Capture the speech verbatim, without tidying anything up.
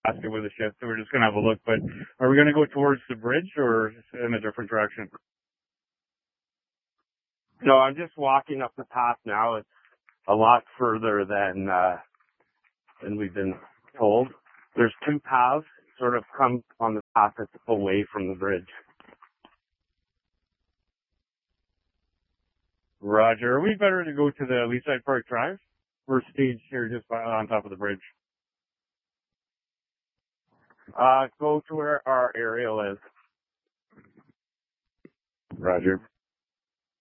basket with a shift, so we're just gonna have a look. But are we gonna go towards the bridge or in a different direction? No, I'm just walking up the path now. It's a lot further than uh, than we've been told. There's two paths sort of come on the path that's away from the bridge. Roger. Are we better to go to the Leaside Park Drive or stage here just by, on top of the bridge? Uh, go to where our aerial is. Roger.